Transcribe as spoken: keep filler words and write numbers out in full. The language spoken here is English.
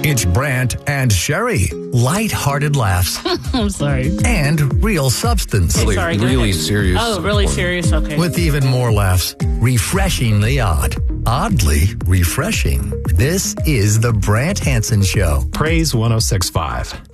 It's Brant and Sherry. Light-hearted laughs. I'm sorry. And real substance. Okay, sorry, go really ahead. serious. Oh, really serious? Okay. With even more laughs. Refreshingly odd. Oddly refreshing. This is the Brant Hansen Show. Praise one oh six point five.